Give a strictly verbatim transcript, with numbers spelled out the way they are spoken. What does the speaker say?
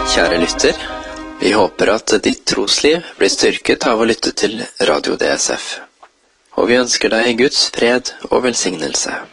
Kjære lytter, vi håper at ditt trosliv blir styrket av å lytte til Radio D S F. Og vi ønsker deg Guds fred og velsignelse.